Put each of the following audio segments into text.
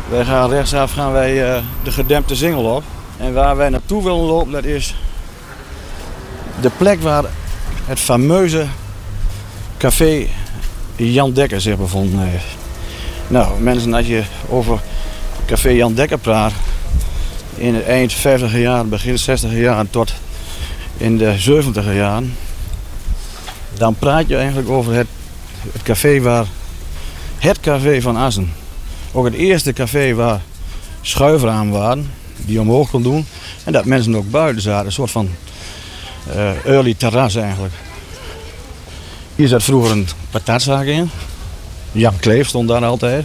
Wij gaan rechtsaf de gedempte Singel op. En waar wij naartoe willen lopen, dat is de plek waar het fameuze café Jan Dekker zich bevonden heeft. Nou mensen, als je over café Jan Dekker praat, in het eind 50er jaren, begin 60er jaren tot in de 70er jaren, dan praat je eigenlijk over het café het café van Assen. Ook het eerste café waar schuiframen waren, die je omhoog kon doen. En dat mensen ook buiten zaten, een soort van early terras eigenlijk. Hier zat vroeger een patatzaak in. Jan Kleef stond daar altijd.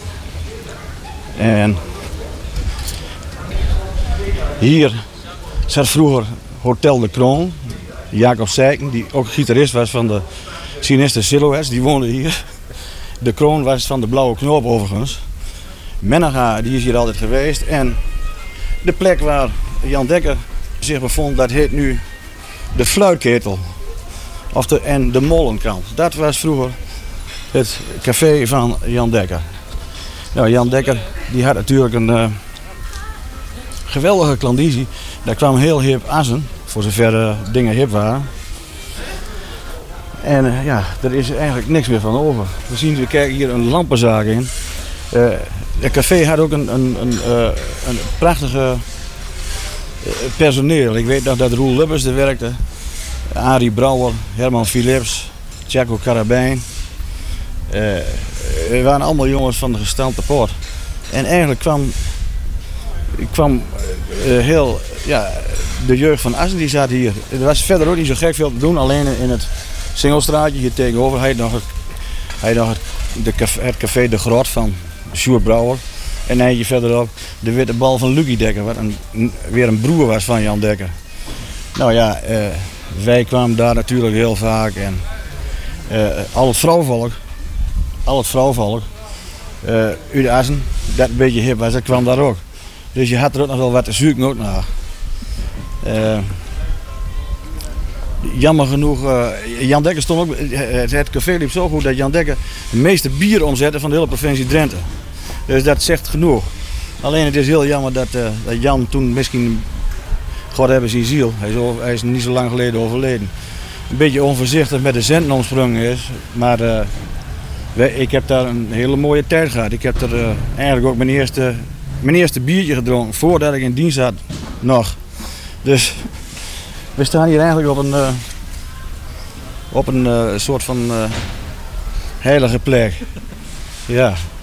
En hier zat vroeger Hotel de Kroon. Jacob Seiken, die ook gitarist was van de Sinister Silhouettes, die woonde hier. De Kroon was van de Blauwe Knoop overigens. Menega, die is hier altijd geweest. En de plek waar Jan Dekker zich bevond, dat heet nu de Fluitketel. En de Molenkant. Dat was vroeger het café van Jan Dekker. Nou, Jan Dekker die had natuurlijk een geweldige klandizie. Daar kwam heel hip Assen, voor zover dingen hip waren. En er is eigenlijk niks meer van over. We kijken hier een lampenzaak in. Het café had ook een prachtige personeel. Ik weet nog dat Roel Lubbers er werkte. Arie Brouwer, Herman Philips, Tjako Karabijn. We waren allemaal jongens van de gestampte poort. En eigenlijk kwam de jeugd van Assen die zat hier. Er was verder ook niet zo gek veel te doen, alleen in het Singelstraatje hier tegenover. Hij had nog het café De Grot van Sjoerd Brouwer. En een eindje verderop de Witte Bal van Lucky Dekker, wat weer een broer was van Jan Dekker. Nou ja, wij kwamen daar natuurlijk heel vaak en al het vrouwvolk uit Assen, dat een beetje hip was, dat kwam daar ook. Dus je had er ook nog wel wat te zoeken ook naar. Jammer genoeg, Jan Dekker stond ook, het café liep zo goed dat Jan Dekker de meeste bier omzette van de hele provincie Drenthe. Dus dat zegt genoeg. Alleen het is heel jammer dat Jan toen misschien, God hebben zijn ziel, hij is niet zo lang geleden overleden, een beetje onvoorzichtig met de centen omsprongen is. Maar ik heb daar een hele mooie tijd gehad. Ik heb er eigenlijk ook mijn eerste biertje gedronken voordat ik in dienst had nog. Dus we staan hier eigenlijk op een soort van heilige plek. Ja.